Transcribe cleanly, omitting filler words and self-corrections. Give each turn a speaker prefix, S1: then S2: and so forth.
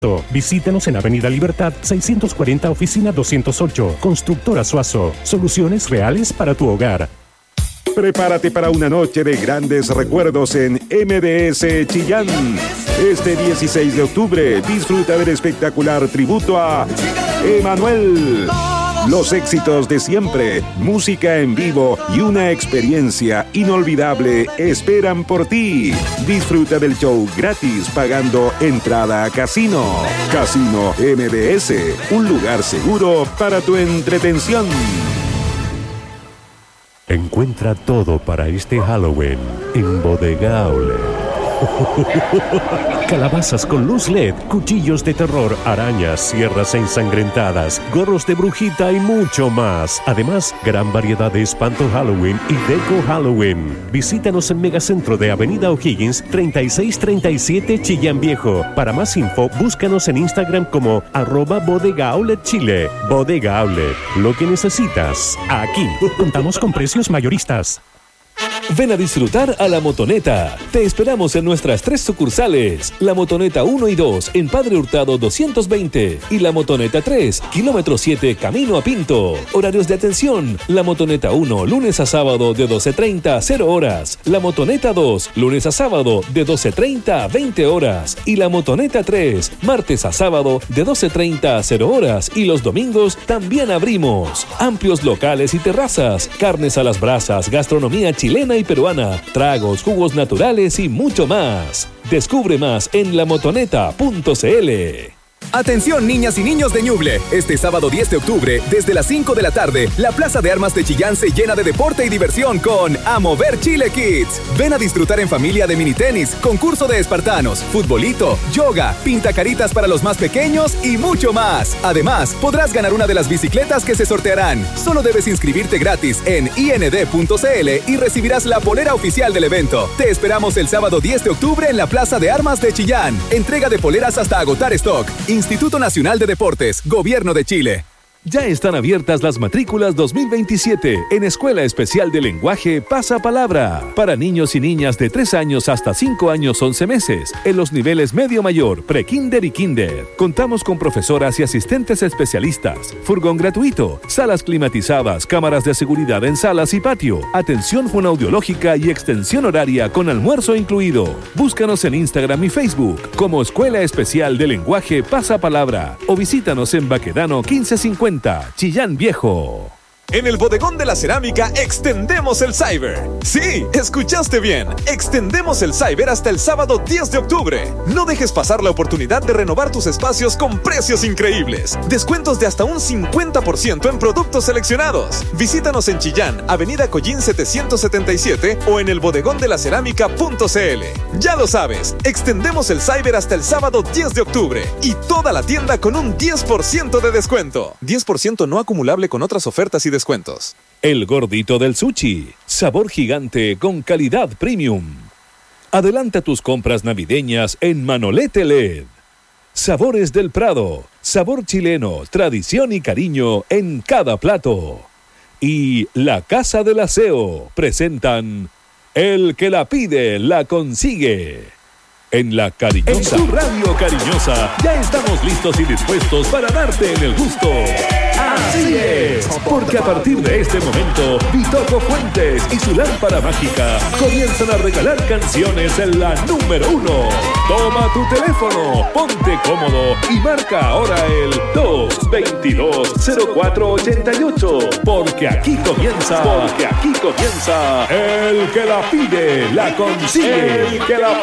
S1: Visítenos en Avenida Libertad 640, oficina 208. Constructora Suazo. Soluciones reales para tu hogar.
S2: Prepárate para una noche de grandes recuerdos en MBS Chillán. Este 16 de octubre disfruta del espectacular tributo a Emanuel. Los éxitos de siempre, música en vivo y una experiencia inolvidable esperan por ti. Disfruta del show gratis pagando entrada a Casino. Casino MBS, un lugar seguro para tu entretención.
S3: Encuentra todo para este Halloween en Bodega Outlet.
S1: Calabazas con luz LED, cuchillos de terror, arañas, sierras ensangrentadas, gorros de brujita y mucho más. Además, gran variedad de espanto Halloween y deco Halloween. Visítanos en Megacentro de Avenida O'Higgins 3637 Chillán Viejo. Para más info, búscanos en Instagram como @Bodega Outlet Chile. Bodega Outlet, lo que necesitas, aquí. Contamos con precios mayoristas.
S4: Ven a disfrutar a La Motoneta. Te esperamos en nuestras 3 sucursales. La Motoneta 1 y 2 en Padre Hurtado 220 y La Motoneta 3, kilómetro 7, camino a Pinto. Horarios de atención. La Motoneta 1, lunes a sábado de 12:30 a 0 horas. La Motoneta 2, lunes a sábado de 12:30 a 20 horas. Y la Motoneta 3, martes a sábado de 12:30 a 0 horas. Y los domingos también abrimos. Amplios locales y terrazas, carnes a las brasas, gastronomía chilena y peruana, tragos, jugos naturales y mucho más. Descubre más en lamotoneta.cl.
S5: Atención niñas y niños de Ñuble, este sábado 10 de octubre, desde las 5 de la tarde, la Plaza de Armas de Chillán se llena de deporte y diversión con A Mover Chile Kids. Ven a disfrutar en familia de mini tenis, concurso de espartanos, futbolito, yoga, pintacaritas para los más pequeños y mucho más. Además, podrás ganar una de las bicicletas que se sortearán. Solo debes inscribirte gratis en ind.cl y recibirás la polera oficial del evento. Te esperamos el sábado 10 de octubre en la Plaza de Armas de Chillán. Entrega de poleras hasta agotar stock. Instituto Nacional de Deportes, Gobierno de Chile.
S4: Ya están abiertas las matrículas 2027 en Escuela Especial de Lenguaje Pasapalabra para niños y niñas de 3 años hasta 5 años 11 meses en los niveles medio mayor, pre-kinder y kinder. Contamos con profesoras y asistentes especialistas, furgón gratuito, salas climatizadas, cámaras de seguridad en salas y patio, atención fonoaudiológica y extensión horaria con almuerzo incluido. Búscanos en Instagram y Facebook como Escuela Especial de Lenguaje Pasapalabra o visítanos en Baquedano 1550. Chillán Viejo.
S6: En el Bodegón de la Cerámica extendemos el Cyber. Sí, escuchaste bien. Extendemos el Cyber hasta el sábado 10 de octubre. No dejes pasar la oportunidad de renovar tus espacios con precios increíbles. Descuentos de hasta un 50% en productos seleccionados. Visítanos en Chillán, Avenida Collín 777 o en el bodegondelacerámica.cl. Ya lo sabes, extendemos el Cyber hasta el sábado 10 de octubre y toda la tienda con un 10% de descuento. 10% no acumulable con otras ofertas y descuentos.
S4: El Gordito del Sushi, sabor gigante con calidad premium. Adelanta tus compras navideñas en Manolete LED. Sabores del Prado, sabor chileno, tradición y cariño en cada plato. Y La Casa del Aseo presentan El que la pide, la consigue. En La Cariñosa, en tu radio cariñosa, ya estamos listos y dispuestos para darte en el gusto. Así es, porque a partir de este momento, Vitoco Fuentes y su lámpara mágica comienzan a regalar canciones en la número 1. Toma tu teléfono, ponte cómodo y marca ahora el 222-0488, porque aquí comienza, El que la pide, la consigue. El que la